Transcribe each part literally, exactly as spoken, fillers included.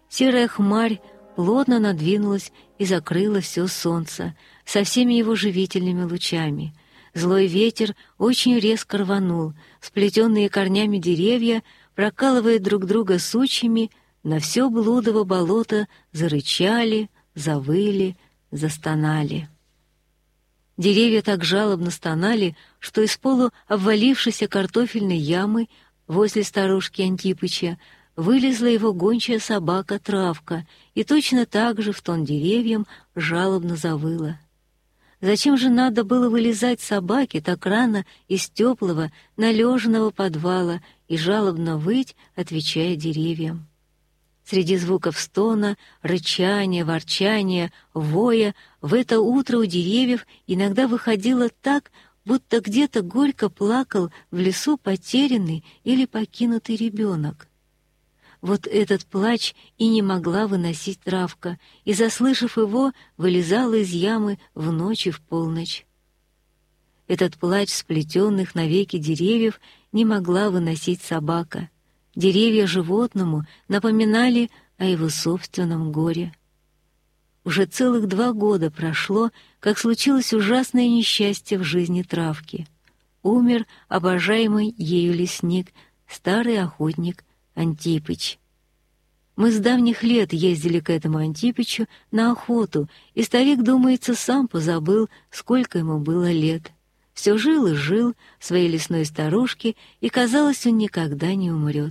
Серая хмарь плотно надвинулась и закрыла все солнце со всеми его живительными лучами. Злой ветер очень резко рванул, сплетенные корнями деревья, прокалывая друг друга сучьями, на все блудово болото зарычали, завыли, застонали. Деревья так жалобно стонали, что из полу обвалившейся картофельной ямы возле старушки Антипыча вылезла его гончая собака Травка и точно так же в тон деревьям жалобно завыла. Зачем же надо было вылезать собаке так рано из теплого, належного подвала и жалобно выть, отвечая деревьям? Среди звуков стона, рычания, ворчания, воя в это утро у деревьев иногда выходило так, будто где-то горько плакал в лесу потерянный или покинутый ребенок. Вот этот плач и не могла выносить Травка, и, заслышав его, вылезала из ямы в ночь и в полночь. Этот плач сплетенных навеки деревьев не могла выносить собака. Деревья животному напоминали о его собственном горе. Уже целых два года прошло, как случилось ужасное несчастье в жизни Травки. Умер обожаемый ею лесник, старый охотник Антипыч. Мы с давних лет ездили к этому Антипычу на охоту, и старик, думается, сам позабыл, сколько ему было лет. Все жил и жил в своей лесной старушке, и, казалось, он никогда не умрет.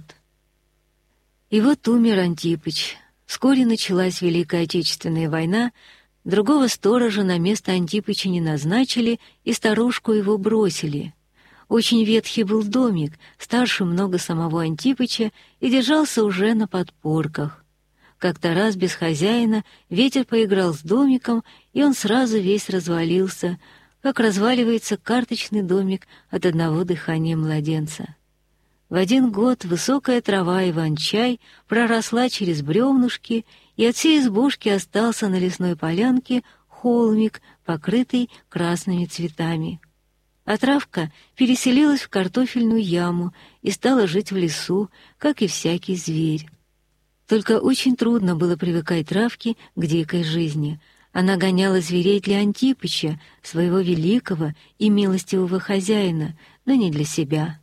И вот умер Антипыч. Вскоре началась Великая Отечественная война, другого сторожа на место Антипыча не назначили, и старушку его бросили. Очень ветхий был домик, старше много самого Антипыча, и держался уже на подпорках. Как-то раз без хозяина ветер поиграл с домиком, и он сразу весь развалился, как разваливается карточный домик от одного дыхания младенца. В один год высокая трава иван-чай проросла через бревнышки, и от всей избушки остался на лесной полянке холмик, покрытый красными цветами. А Травка переселилась в картофельную яму и стала жить в лесу, как и всякий зверь. Только очень трудно было привыкать Травке к дикой жизни. Она гоняла зверей для Антипыча, своего великого и милостивого хозяина, но не для себя.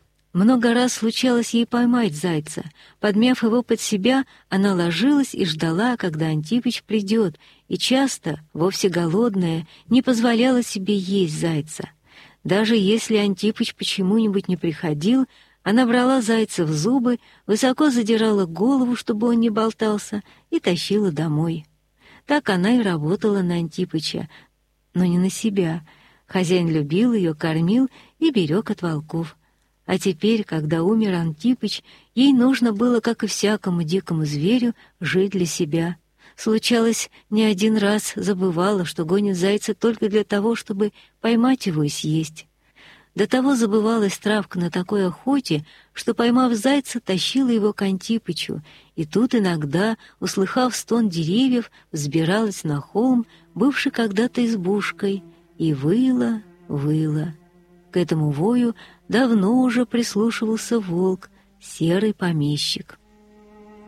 Много раз случалось ей поймать зайца. Подмяв его под себя, она ложилась и ждала, когда Антипыч придет, и часто, вовсе голодная, не позволяла себе есть зайца. Даже если Антипыч почему-нибудь не приходил, она брала зайца в зубы, высоко задирала голову, чтобы он не болтался, и тащила домой. Так она и работала на Антипыча, но не на себя. Хозяин любил ее, кормил и берег от волков. А теперь, когда умер Антипыч, ей нужно было, как и всякому дикому зверю, жить для себя. Случалось, не один раз забывала, что гонит зайца только для того, чтобы поймать его и съесть. До того забывалась Травка на такой охоте, что, поймав зайца, тащила его к Антипычу, и тут иногда, услыхав стон деревьев, взбиралась на холм, бывший когда-то избушкой, и выла, выла. К этому вою давно уже прислушивался волк, серый помещик.